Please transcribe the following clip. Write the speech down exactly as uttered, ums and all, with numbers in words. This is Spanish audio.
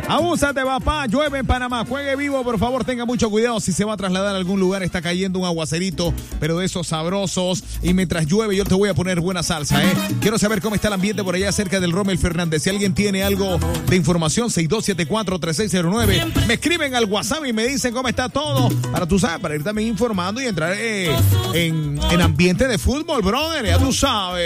Abúsate, papá. Llueve en Panamá. Juegue vivo, por favor. Tenga mucho cuidado si se va a trasladar a algún lugar. Está cayendo un aguacerito, pero de esos sabrosos. Y mientras llueve, yo te voy a poner buena salsa, ¿eh? Quiero saber cómo está el ambiente por allá cerca del Rommel Fernández. Si alguien tiene algo de información, seis dos siete cuatro, tres seis cero nueve. Me escriben al WhatsApp y me dicen cómo está todo. Para tú sabes, para ir también informando y entrar eh, en, en ambiente de fútbol, brother. Ya tú sabes.